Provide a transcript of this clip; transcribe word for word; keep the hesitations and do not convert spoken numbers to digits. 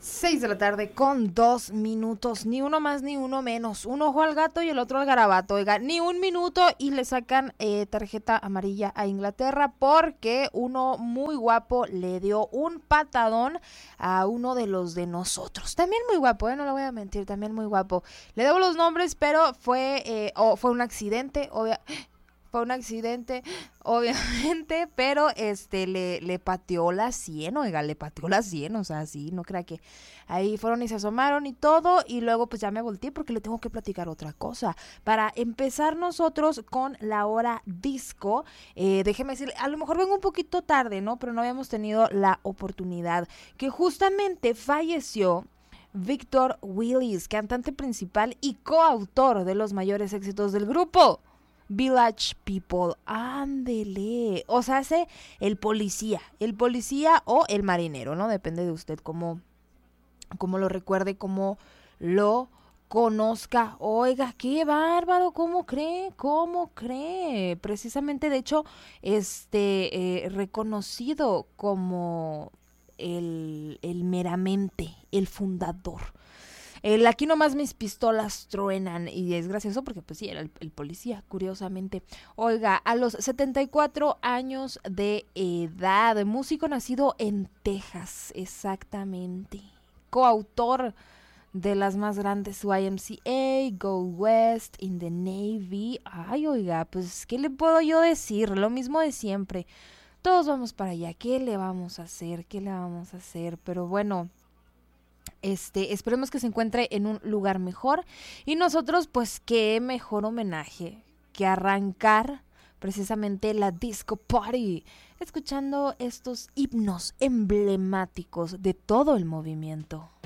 Seis de la tarde con dos minutos, ni uno más ni uno menos, un ojo al gato y el otro al garabato, oiga, ni un minuto y le sacan eh, tarjeta amarilla a Inglaterra porque uno muy guapo le dio un patadón a uno de los de nosotros, también muy guapo, eh, no le voy a mentir, también muy guapo, le debo los nombres, pero fue, eh, oh, fue un accidente, obvia- fue un accidente, obviamente, pero este le, le pateó la sien, oiga, le pateó la sien, o sea, sí, no crea que ahí fueron y se asomaron y todo, y luego pues ya me volteé porque le tengo que platicar otra cosa. Para empezar nosotros con la hora disco, eh, déjeme decirle, a lo mejor vengo un poquito tarde, ¿no? Pero no habíamos tenido la oportunidad, que justamente falleció Victor Willis, cantante principal y coautor de los mayores éxitos del grupo Village People, ándele, o sea, hace el policía, el policía o el marinero, ¿no? Depende de usted cómo, cómo lo recuerde, cómo lo conozca. Oiga, qué bárbaro, ¿cómo cree? ¿Cómo cree? Precisamente, de hecho, este, eh, reconocido como el, el meramente, el fundador. El aquí nomás mis pistolas truenan y es gracioso porque pues sí, era el, el policía, curiosamente. Oiga, a los setenta y cuatro años de edad, músico nacido en Texas, exactamente. Coautor de las más grandes Y M C A, Go West, In the Navy. Ay, oiga, pues ¿qué le puedo yo decir? Lo mismo de siempre. Todos vamos para allá, ¿qué le vamos a hacer? ¿Qué le vamos a hacer? Pero bueno, Este, esperemos que se encuentre en un lugar mejor y nosotros pues qué mejor homenaje que arrancar precisamente la disco party escuchando estos himnos emblemáticos de todo el movimiento.